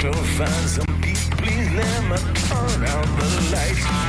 find some peace. Please let me turn out the lights.